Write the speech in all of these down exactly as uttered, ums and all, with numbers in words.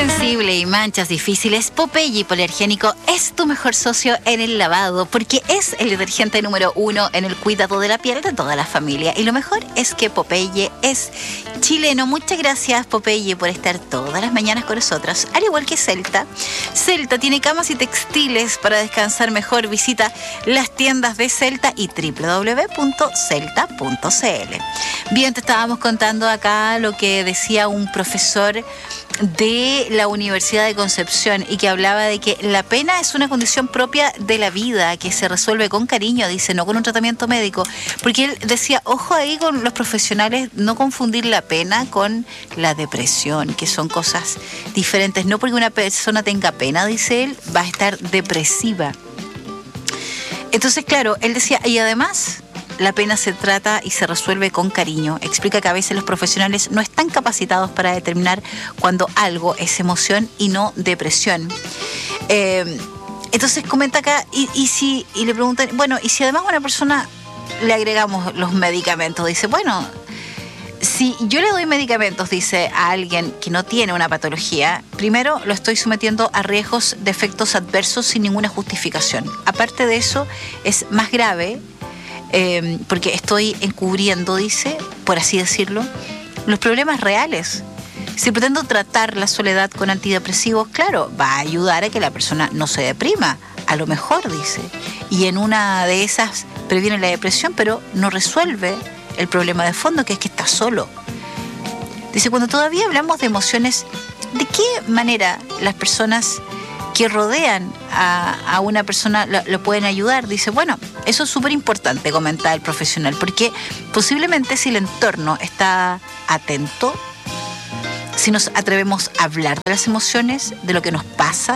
sensible y manchas difíciles, Popeye Poliargénico es tu mejor socio en el lavado, porque es el detergente número uno en el cuidado de la piel de toda la familia. Y lo mejor es que Popeye es chileno. Muchas gracias, Popeye, por estar todas las mañanas con nosotros, al igual que Celta. Celta tiene camas y textiles para descansar mejor. Visita las tiendas de Celta y doble u doble u doble u punto celta punto c l. Bien, te estábamos contando acá lo que decía un profesor de la Universidad de Concepción y que hablaba de que la pena es una condición propia de la vida que se resuelve con cariño, dice, no con un tratamiento médico, porque él decía, ojo ahí con los profesionales, no confundir la pena con la depresión, que son cosas diferentes. No porque una persona tenga pena, dice él, va a estar depresiva. Entonces, claro, él decía, y además la pena se trata y se resuelve con cariño. Explica que a veces los profesionales no están capacitados para determinar cuando algo es emoción y no depresión. Eh, entonces comenta acá, y, y, si, y le preguntan, bueno, y si además a una persona le agregamos los medicamentos, dice, bueno, si yo le doy medicamentos, dice, a alguien que no tiene una patología, primero lo estoy sometiendo a riesgos de efectos adversos sin ninguna justificación. Aparte de eso, es más grave, Eh, porque estoy encubriendo, dice, por así decirlo, los problemas reales. Si pretendo tratar la soledad con antidepresivos, claro, va a ayudar a que la persona no se deprima, a lo mejor, dice. Y en una de esas previene la depresión, pero no resuelve el problema de fondo, que es que está solo. Dice, cuando todavía hablamos de emociones, ¿de qué manera las personas que rodean a, a una persona lo, lo pueden ayudar? Dice, bueno, eso es súper importante, comenta el profesional, porque posiblemente si el entorno está atento, si nos atrevemos a hablar de las emociones, de lo que nos pasa,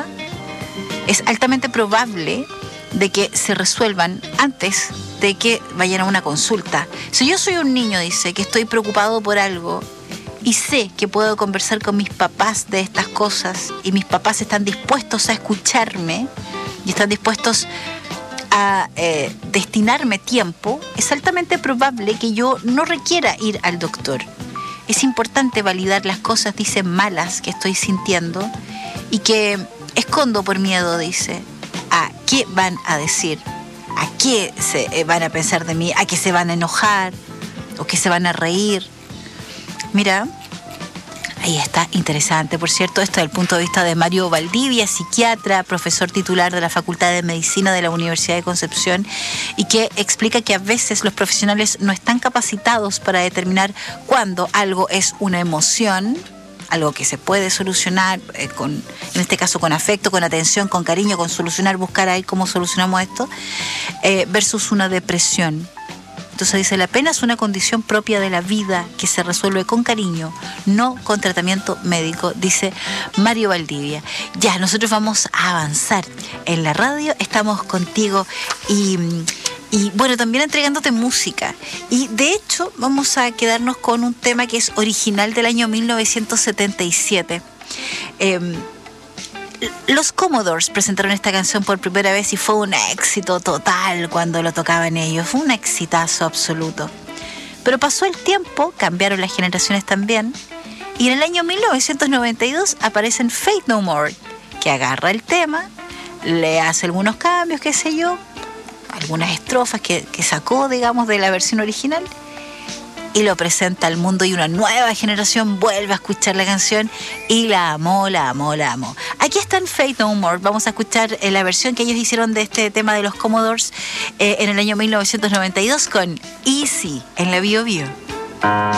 es altamente probable de que se resuelvan antes de que vayan a una consulta. Si yo soy un niño, dice, que estoy preocupado por algo, y sé que puedo conversar con mis papás de estas cosas y mis papás están dispuestos a escucharme y están dispuestos a eh, destinarme tiempo, es altamente probable que yo no requiera ir al doctor. Es importante validar las cosas, dice, malas que estoy sintiendo y que escondo por miedo, dice, a qué van a decir, a qué se eh, van a pensar de mí, a qué se van a enojar o qué se van a reír. Mira, ahí está, interesante, por cierto, esto desde el punto de vista de Mario Valdivia, psiquiatra, profesor titular de la Facultad de Medicina de la Universidad de Concepción, y que explica que a veces los profesionales no están capacitados para determinar cuándo algo es una emoción, algo que se puede solucionar, eh, con, en este caso con afecto, con atención, con cariño, con solucionar, buscar ahí cómo solucionamos esto, eh, versus una depresión. Entonces dice, la pena es una condición propia de la vida que se resuelve con cariño, no con tratamiento médico, dice Mario Valdivia. Ya, nosotros vamos a avanzar en la radio, estamos contigo y, y bueno, también entregándote música. Y de hecho vamos a quedarnos con un tema que es original del año mil novecientos setenta y siete. Eh, Los Commodores presentaron esta canción por primera vez y fue un éxito total cuando lo tocaban ellos. Fue un exitazo absoluto. Pero pasó el tiempo, cambiaron las generaciones también, y en el año mil novecientos noventa y dos aparecen Faith No More, que agarra el tema, le hace algunos cambios, qué sé yo, algunas estrofas que, que sacó, digamos, de la versión original, y lo presenta al mundo y una nueva generación vuelve a escuchar la canción y la amó, la amó, la amó. Aquí está en Faith No More. Vamos a escuchar eh, la versión que ellos hicieron de este tema de los Commodores eh, en el año mil novecientos noventa y dos con Easy en la Bio Bio.